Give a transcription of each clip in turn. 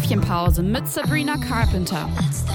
Käffchenpause mit Sabrina Carpenter.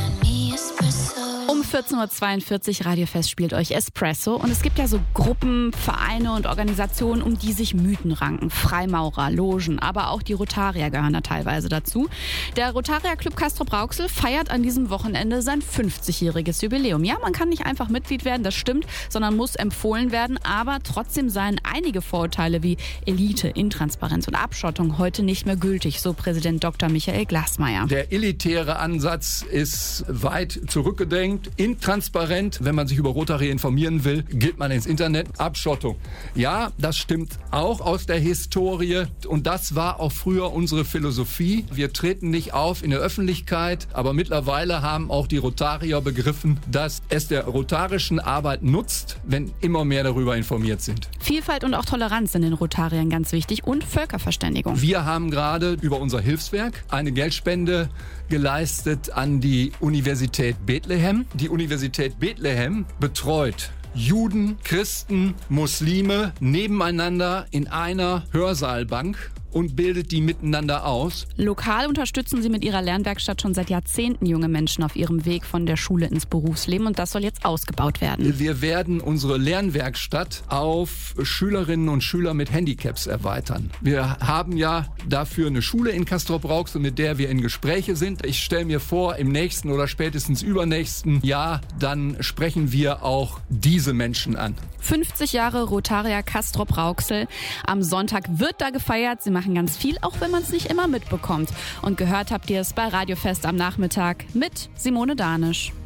Um 14.42 Uhr Radiofest spielt euch Espresso und es gibt ja so Gruppen, Vereine und Organisationen, um die sich Mythen ranken. Freimaurer, Logen, aber auch die Rotarier gehören da teilweise dazu. Der Rotarier Club Castrop-Rauxel feiert an diesem Wochenende sein 50-jähriges Jubiläum. Ja, man kann nicht einfach Mitglied werden, das stimmt, sondern muss empfohlen werden, aber trotzdem seien einige Vorurteile wie Elite, Intransparenz und Abschottung heute nicht mehr gültig, so Präsident Dr. Michael Glasmeier. Der elitäre Ansatz ist weit zurückgedenkt. Intransparent, wenn man sich über Rotary informieren will, geht man ins Internet. Abschottung. Ja, das stimmt auch aus der Historie und das war auch früher unsere Philosophie. Wir treten nicht auf in der Öffentlichkeit, aber mittlerweile haben auch die Rotarier begriffen, dass es der rotarischen Arbeit nutzt, wenn immer mehr darüber informiert sind. Vielfalt und auch Toleranz sind den Rotariern ganz wichtig und Völkerverständigung. Wir haben gerade über unser Hilfswerk eine Geldspende geleistet an die Universität Bethlehem. Die Universität Bethlehem betreut Juden, Christen, Muslime nebeneinander in einer Hörsaalbank und bildet die miteinander aus. Lokal unterstützen sie mit ihrer Lernwerkstatt schon seit Jahrzehnten junge Menschen auf ihrem Weg von der Schule ins Berufsleben und das soll jetzt ausgebaut werden. Wir werden unsere Lernwerkstatt auf Schülerinnen und Schüler mit Handicaps erweitern. Wir haben ja dafür eine Schule in Castrop-Rauxel, mit der wir in Gespräche sind. Ich stelle mir vor, im nächsten oder spätestens übernächsten Jahr, dann sprechen wir auch diese Menschen an. 50 Jahre Rotarier Castrop-Rauxel. Am Sonntag wird da gefeiert. Sie machen ganz viel, auch wenn man es nicht immer mitbekommt. Und gehört habt ihr es bei Radiofest am Nachmittag mit Simone Danisch.